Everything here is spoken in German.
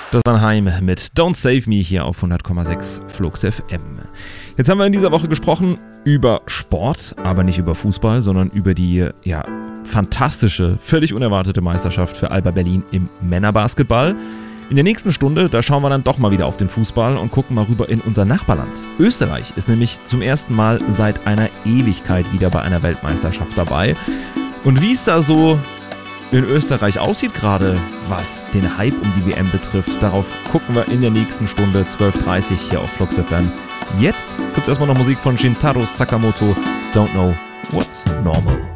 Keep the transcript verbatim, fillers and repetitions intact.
Das war Heim mit Don't Save Me hier auf hundert Komma sechs Flux F M. Jetzt haben wir in dieser Woche gesprochen über Sport, aber nicht über Fußball, sondern über die ja, fantastische, völlig unerwartete Meisterschaft für Alba Berlin im Männerbasketball. In der nächsten Stunde, da schauen wir dann doch mal wieder auf den Fußball und gucken mal rüber in unser Nachbarland. Österreich ist nämlich zum ersten Mal seit einer Ewigkeit wieder bei einer Weltmeisterschaft dabei. Und wie es da so in Österreich aussieht gerade, was den Hype um die W M betrifft, darauf gucken wir in der nächsten Stunde zwölf Uhr dreißig hier auf Flux F M. Jetzt gibt es erstmal noch Musik von Shintaro Sakamoto, Don't Know What's Normal.